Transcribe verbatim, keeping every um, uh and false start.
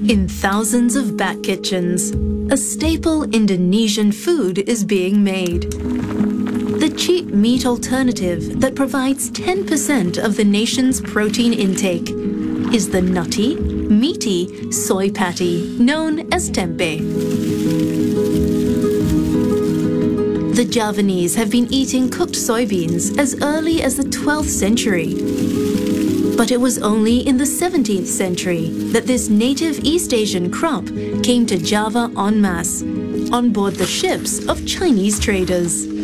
In thousands of back kitchens, a staple Indonesian food is being made. The cheap meat alternative that provides ten percent of the nation's protein intake is the nutty, meaty soy patty known as tempeh. The Javanese have been eating cooked soybeans as early as the twelfth century. But it was only in the seventeenth century that this native East Asian crop came to Java en masse, on board the ships of Chinese traders.